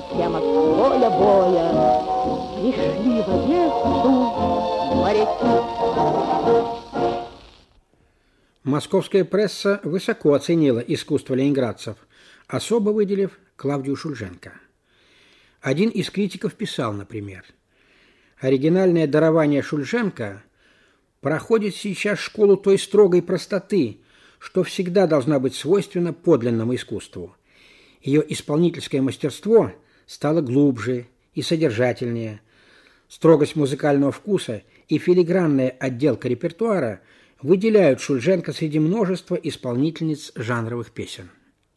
тема с поля боя. Пришли в Одессу моряки. Московская пресса высоко оценила искусство ленинградцев, особо выделив Клавдию Шульженко. Один из критиков писал, например: «Оригинальное дарование Шульженко проходит сейчас школу той строгой простоты, что всегда должна быть свойственна подлинному искусству. Ее исполнительское мастерство стало глубже и содержательнее. Строгость музыкального вкуса и филигранная отделка репертуара выделяют Шульженко среди множества исполнительниц жанровых песен».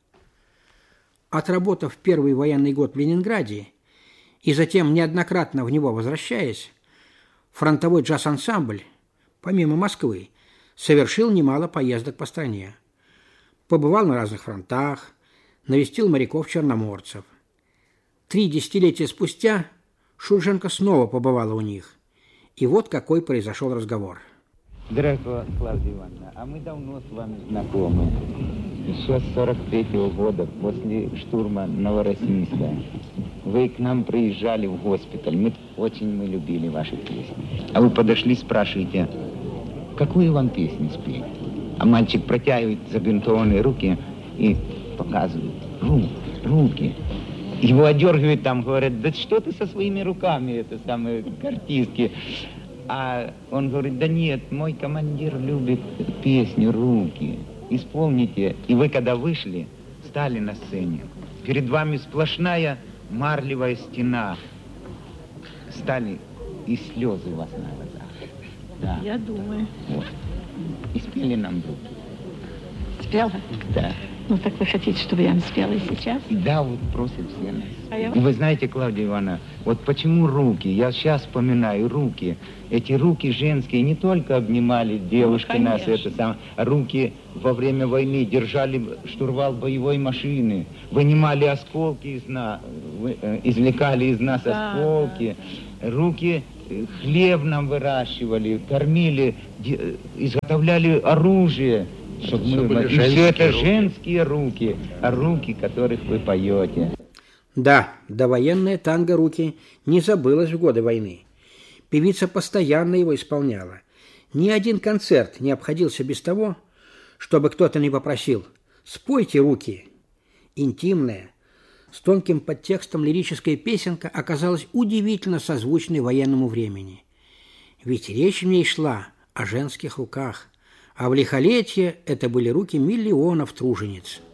Отработав первый военный год в Ленинграде и затем неоднократно в него возвращаясь, фронтовой джаз-ансамбль, помимо Москвы, совершил немало поездок по стране. Побывал на разных фронтах, навестил моряков-черноморцев. 3 десятилетия спустя Шульженко снова побывала у них. И вот какой произошел разговор. Дорогая Клавдия Ивановна, а мы давно с вами знакомы. Еще с 43-го года, после штурма Новороссийска. Вы к нам приезжали в госпиталь. Мы любили ваши песни. А вы подошли, спрашиваете, какую вам песню спеть? А мальчик протягивает забинтованные руки и показывает. Руки. Его одергивают там, говорят, да что ты со своими руками, это самые артистки. А он говорит, да нет, мой командир любит песню «Руки». Исполните. И вы, когда вышли, стали на сцене. Перед вами сплошная марлевая стена. Стали, и слезы у вас на глазах. Да. Я думаю. Вот. И спели нам «Руки». Спела? Да. Ну, так вы хотите, чтобы я спела и сейчас? Да, вот просят все нас. А Вы знаете, Клавдия Ивановна, вот почему руки? Я сейчас вспоминаю руки. Эти руки женские не только обнимали девушки нас, руки во время войны держали штурвал боевой машины, вынимали осколки из нас, извлекали из нас осколки. Руки хлеб нам выращивали, кормили, изготовляли оружие. Чтобы мы... И все это женские руки, руки, которых вы поете. Да, довоенное танго «Руки» не забылось в годы войны. Певица постоянно его исполняла. Ни один концерт не обходился без того, чтобы кто-то не попросил «Спойте «Руки». Интимная, с тонким подтекстом лирическая песенка оказалась удивительно созвучной военному времени. Ведь речь в ней шла о женских руках, а в лихолетье это были руки миллионов тружениц.